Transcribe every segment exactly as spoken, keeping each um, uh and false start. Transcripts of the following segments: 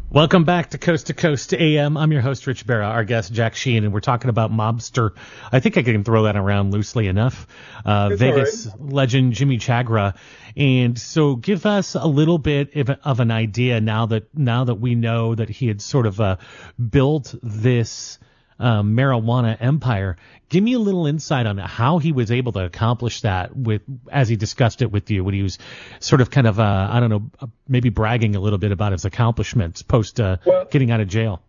Welcome back to Coast to Coast A M. I'm your host, Rich Barra, our guest, Jack Sheehan, and we're talking about mobster. I think I can throw that around loosely enough. Uh, Vegas right. legend Jimmy Chagra. And so give us a little bit of, of an idea now that now that we know that he had sort of uh, built this um, marijuana empire. Give me a little insight on how he was able to accomplish that with, as he discussed it with you, when he was sort of kind of, uh, I don't know, maybe bragging a little bit about his accomplishments post uh, well, getting out of jail.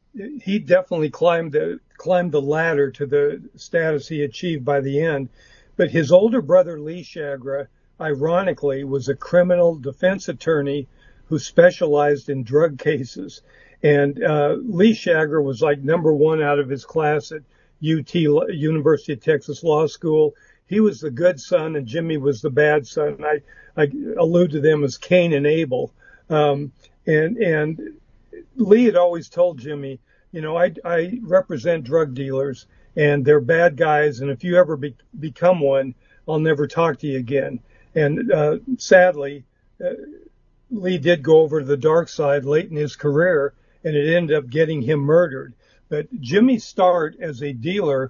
He definitely climbed the, climbed the ladder to the status he achieved by the end. But his older brother, Lee Chagra, ironically, was a criminal defense attorney who specialized in drug cases. And uh, Lee Chagra was like number one out of his class at U T, University of Texas Law School. He was the good son, and Jimmy was the bad son. I, I allude to them as Cain and Abel. Um, and and Lee had always told Jimmy, you know, I, I represent drug dealers, and they're bad guys, and if you ever be, become one, I'll never talk to you again. And uh, sadly, uh, Lee did go over to the dark side late in his career, and it ended up getting him murdered. But Jimmy's start as a dealer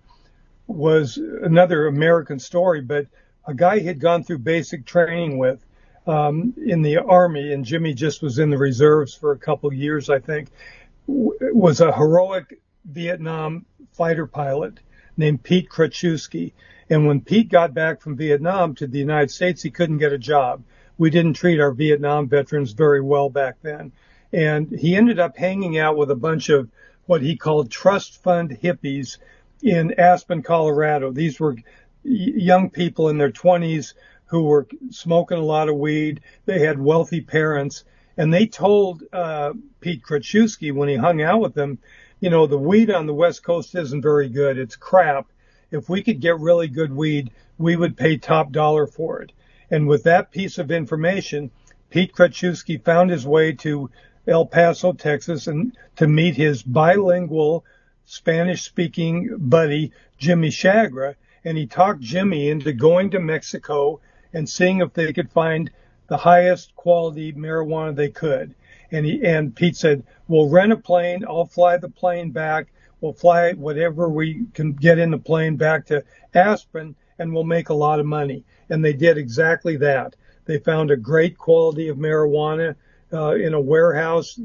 was another American story, but a guy he had gone through basic training with um, in the Army, and Jimmy just was in the reserves for a couple of years, I think, w- was a heroic Vietnam fighter pilot named Pete Krachewski. And when Pete got back from Vietnam to the United States, he couldn't get a job. We didn't treat our Vietnam veterans very well back then. And he ended up hanging out with a bunch of what he called trust fund hippies in Aspen, Colorado. These were young people in their twenties who were smoking a lot of weed. They had wealthy parents. And they told uh, Pete Krachewski when he hung out with them, you know, the weed on the West Coast isn't very good. It's crap. If we could get really good weed, we would pay top dollar for it. And with that piece of information, Pete Krachewski found his way to El Paso, Texas, and to meet his bilingual Spanish-speaking buddy, Jimmy Chagra. And he talked Jimmy into going to Mexico and seeing if they could find the highest quality marijuana they could. And he, and Pete said, we'll rent a plane. I'll fly the plane back. We'll fly whatever we can get in the plane back to Aspen, and we'll make a lot of money. And they did exactly that. They found a great quality of marijuana uh, in a warehouse.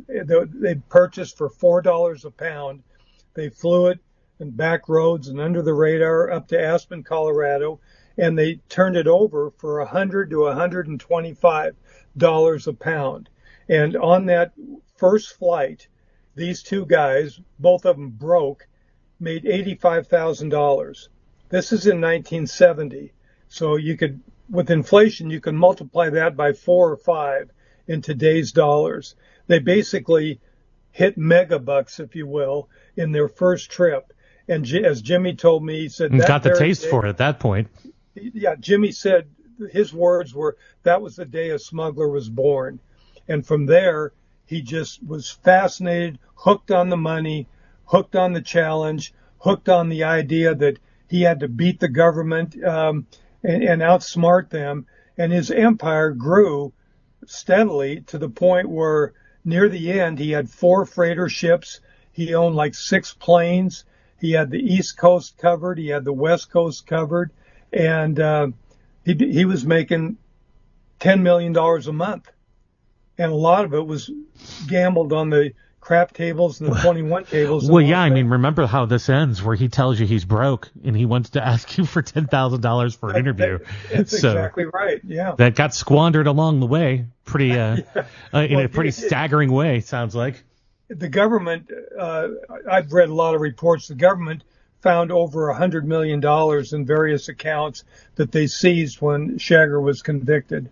They purchased for four dollars a pound. They flew it in back roads and under the radar up to Aspen, Colorado, and they turned it over for one hundred to one hundred twenty-five dollars a pound. And on that first flight, these two guys, both of them broke, made eighty-five thousand dollars. This is in nineteen seventy. So you could, with inflation, you can multiply that by four or five in today's dollars. They basically hit megabucks, if you will, in their first trip. And J- as Jimmy told me, he said, that got the taste day, for it at that point. Yeah, Jimmy said his words were, that was the day a smuggler was born. And from there, he just was fascinated, hooked on the money, hooked on the challenge, hooked on the idea that he had to beat the government um, and, and outsmart them. And his empire grew steadily to the point where near the end, he had four freighter ships. He owned like six planes. He had the East Coast covered. He had the West Coast covered. And uh, he, he was making ten million dollars a month. And a lot of it was gambled on the crap tables and the twenty-one tables. Well, yeah, I mean, remember how this ends, where he tells you he's broke and he wants to ask you for ten thousand dollars for an interview. That's so exactly right, yeah. That got squandered along the way, pretty uh, yeah. uh, in well, a pretty it, staggering way, sounds like. The government, uh, I've read a lot of reports, the government found over one hundred million dollars in various accounts that they seized when Chagra was convicted.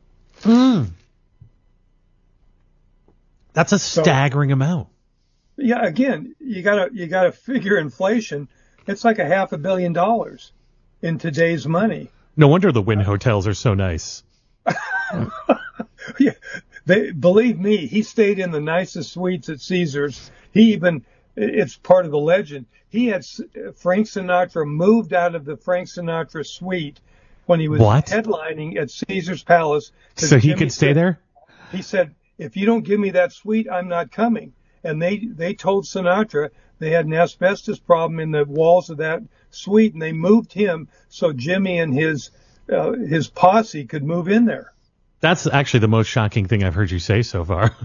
Hmm. That's a staggering so, amount. Yeah, again, you gotta you gotta figure inflation. It's like a half a billion dollars in today's money. No wonder the Wynn hotels are so nice. Yeah, they believe me. He stayed in the nicest suites at Caesars. He even, it's part of the legend. He had Frank Sinatra moved out of the Frank Sinatra suite when he was what? headlining at Caesars Palace. So he Jimmy could stay said, there? He said. if you don't give me that suite, I'm not coming. And they, they told Sinatra they had an asbestos problem in the walls of that suite, and they moved him so Jimmy and his uh, his posse could move in there. That's actually the most shocking thing I've heard you say so far.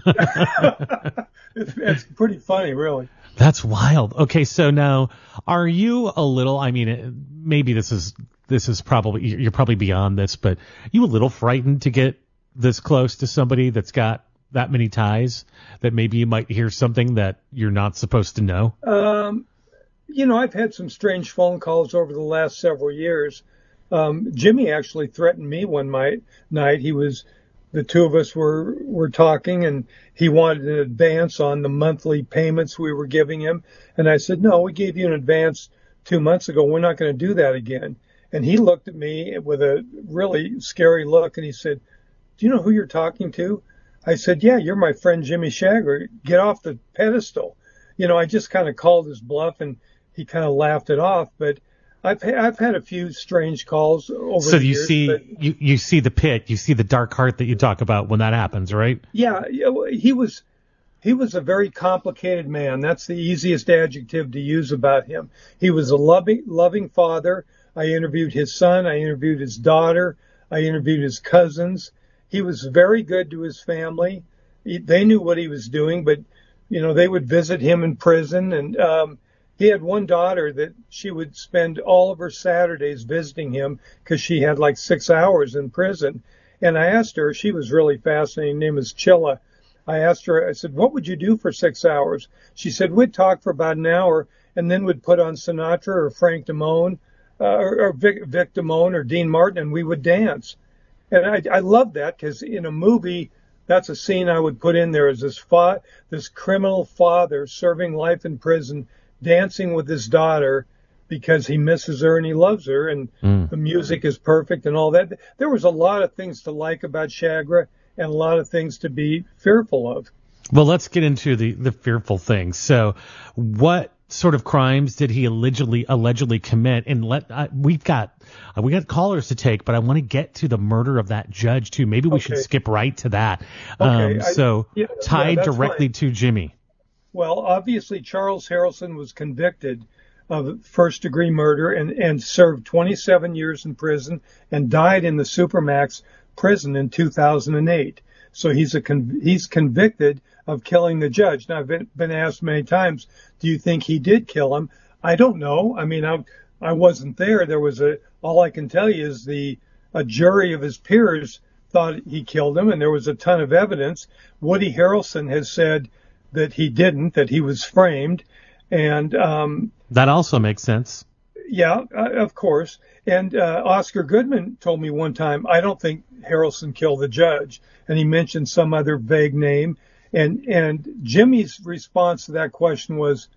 it's, it's pretty funny, really. That's wild. Okay, so now, are you a little, I mean, maybe this is, this is probably, you're probably beyond this, but are you a little frightened to get this close to somebody that's got that many ties, that maybe you might hear something that you're not supposed to know? Um, you know, I've had some strange phone calls over the last several years. Um, Jimmy actually threatened me one night. Night he was, the two of us were were talking, and he wanted an advance on the monthly payments we were giving him. And I said, no, we gave you an advance two months ago. We're not going to do that again. And he looked at me with a really scary look, and he said, do you know who you're talking to? I said, yeah, you're my friend Jimmy Shagger. Get off the pedestal. You know, I just kind of called his bluff, and he kind of laughed it off. But I've I've had a few strange calls over so the you years. see but, you, you see the pit, you see the dark heart that you talk about when that happens, right? Yeah, he was he was a very complicated man. That's the easiest adjective to use about him. He was a loving loving father. I interviewed his son. I interviewed his daughter. I interviewed his cousins. He was very good to his family. He, they knew what he was doing, but you know, they would visit him in prison, and um, he had one daughter that she would spend all of her Saturdays visiting him because she had like six hours in prison. And I asked her, she was really fascinating. Her name is Chilla. I asked her, I said, what would you do for six hours? She said, we'd talk for about an hour and then we'd put on Sinatra or Frank Damone, uh, or, or Vic, Vic Damone or Dean Martin, and we would dance. And I, I love that because in a movie, that's a scene I would put in there, is this fa- this criminal father serving life in prison, dancing with his daughter because he misses her and he loves her, and mm. the music is perfect and all that. There was a lot of things to like about Shagra and a lot of things to be fearful of. Well, let's get into the, the fearful things. So what sort of crimes did he allegedly allegedly commit? And let uh, we've got uh, we got callers to take, but I want to get to the murder of that judge too. Maybe we okay. should skip right to that. Okay. Um, so I, yeah, tied yeah, directly fine. to Jimmy. Well, obviously Charles Harrelson was convicted of first degree murder and, and served twenty-seven years in prison and died in the Supermax prison in two thousand eight. So he's a con- he's convicted of killing the judge. Now, I've been, been asked many times, do you think he did kill him? I don't know. I mean, I, I wasn't there. There was a, all I can tell you is the, a jury of his peers thought he killed him, and there was a ton of evidence. Woody Harrelson has said that he didn't, that he was framed. And, um, that also makes sense. Yeah, uh, of course. And, uh, Oscar Goodman told me one time, I don't think Harrelson killed the judge. And he mentioned some other vague name. And and Jimmy's response to that question was,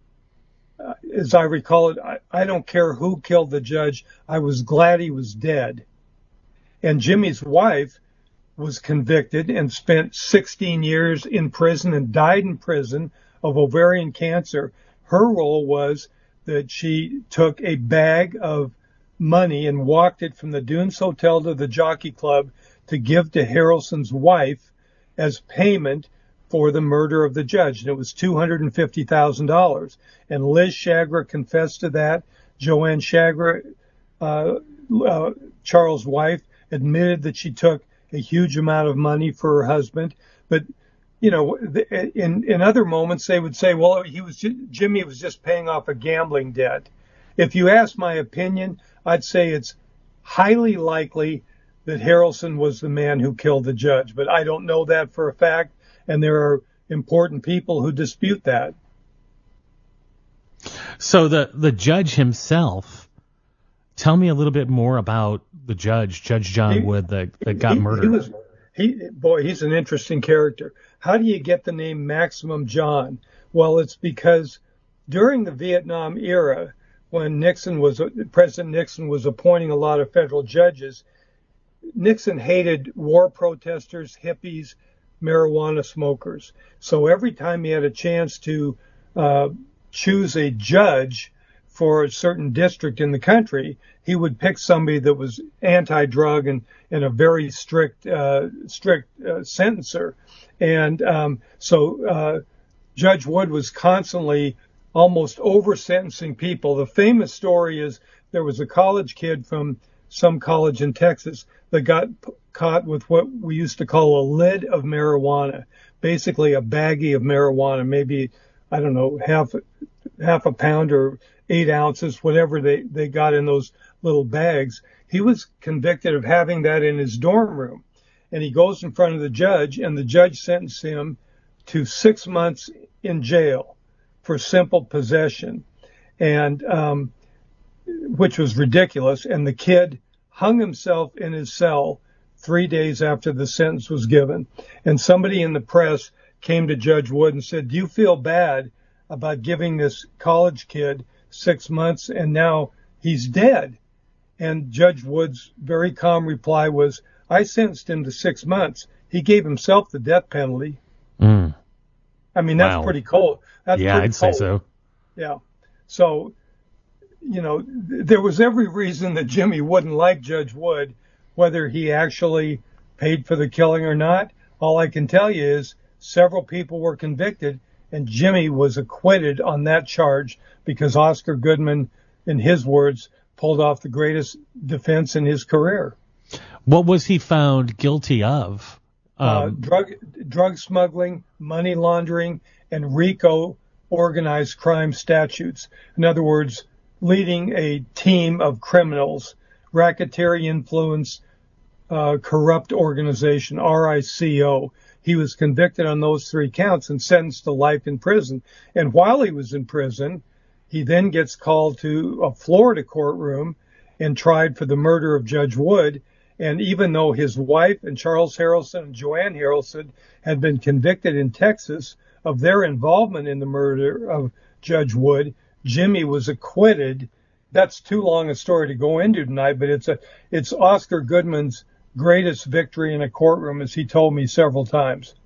uh, as I recall it, I, I don't care who killed the judge. I was glad he was dead. And Jimmy's wife was convicted and spent sixteen years in prison and died in prison of ovarian cancer. Her role was that she took a bag of money and walked it from the Dunes Hotel to the Jockey Club to give to Harrelson's wife as payment for the murder of the judge, and it was two hundred fifty thousand dollars. And Liz Shagger confessed to that. Joanne Shagger, uh, uh, Charles' wife, admitted that she took a huge amount of money for her husband. But, you know, in in other moments they would say, well, he was just, Jimmy was just paying off a gambling debt. If you ask my opinion, I'd say it's highly likely that Harrelson was the man who killed the judge, but I don't know that for a fact. And there are important people who dispute that. So the, the judge himself, tell me a little bit more about the judge, Judge John he, Wood, that, that got he, murdered. He was, he, boy, he's an interesting character. How do you get the name Maximum John? Well, it's because during the Vietnam era, when Nixon was, President Nixon was appointing a lot of federal judges, Nixon hated war protesters, hippies, marijuana smokers. So every time he had a chance to uh, choose a judge for a certain district in the country, he would pick somebody that was anti-drug and, and a very strict, uh, strict uh, sentencer. And um, so uh, Judge Wood was constantly almost over-sentencing people. The famous story is there was a college kid from some college in Texas that got p- caught with what we used to call a lid of marijuana, basically a baggie of marijuana, maybe, I don't know, half half a pound or eight ounces, whatever they, they got in those little bags. He was convicted of having that in his dorm room. And he goes in front of the judge, and the judge sentenced him to six months in jail for simple possession, and um, which was ridiculous. And the kid hung himself in his cell three days after the sentence was given. And somebody in the press came to Judge Wood and said, "Do you feel bad about giving this college kid six months and now he's dead?" And Judge Wood's very calm reply was, "I sentenced him to six months. He gave himself the death penalty." Mm. I mean, that's Wow. pretty cold. That's yeah, pretty I'd cold. say so. Yeah. So, you know, th- there was every reason that Jimmy wouldn't like Judge Wood, whether he actually paid for the killing or not. All I can tell you is several people were convicted, and Jimmy was acquitted on that charge because Oscar Goodman, in his words, pulled off the greatest defense in his career. What was he found guilty of? Um, uh, drug drug smuggling, money laundering, and RICO, organized crime statutes. In other words, leading a team of criminals, racketeering influence, uh, corrupt organization, R I C O. He was convicted on those three counts and sentenced to life in prison. And while he was in prison, he then gets called to a Florida courtroom and tried for the murder of Judge Wood. And even though his wife and Charles Harrelson and Joanne Harrelson had been convicted in Texas of their involvement in the murder of Judge Wood, Jimmy was acquitted. That's too long a story to go into tonight, but it's a it's Oscar Goodman's greatest victory in a courtroom, as he told me several times.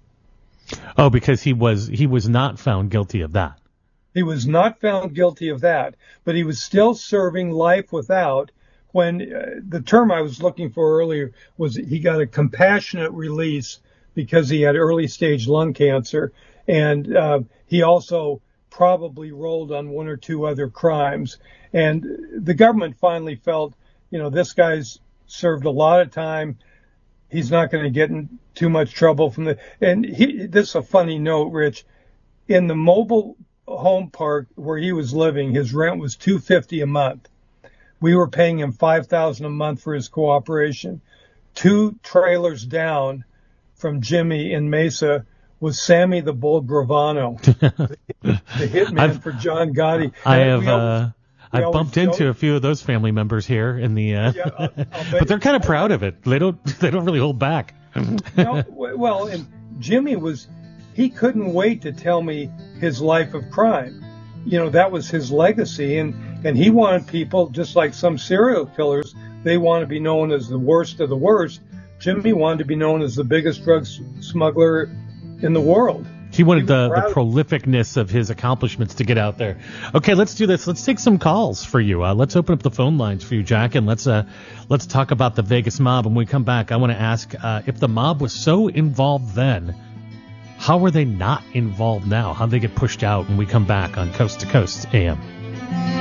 Oh, because he was he was not found guilty of that. He was not found guilty of that, but he was still serving life without. When uh, the term I was looking for earlier was he got a compassionate release because he had early stage lung cancer, and uh, he also probably rolled on one or two other crimes. And the government finally felt, you know, this guy's served a lot of time. He's not going to get in too much trouble from the. And he, this is a funny note, Rich. In the mobile home park where he was living, his rent was two hundred fifty dollars a month. We were paying him five thousand dollars a month for his cooperation. Two trailers down from Jimmy in Mesa was Sammy the Bull Gravano, the, the hitman I've, for John Gotti. I have we always, uh, I bumped into joke. a few of those family members here in the, uh, yeah, I'll, I'll but they're kind of proud of it. They don't they don't really hold back. No, well, and Jimmy was he couldn't wait to tell me his life of crime. You know, that was his legacy, and. And he wanted people, just like some serial killers, they want to be known as the worst of the worst. Jimmy wanted to be known as the biggest drug smuggler in the world. He wanted he the, the prolificness of his accomplishments to get out there. Okay, let's do this. Let's take some calls for you. Uh, let's open up the phone lines for you, Jack, and let's uh, let's talk about the Vegas mob. And when we come back, I want to ask uh, if the mob was so involved then, how were they not involved now? How'd they get pushed out when we come back on Coast to Coast A M?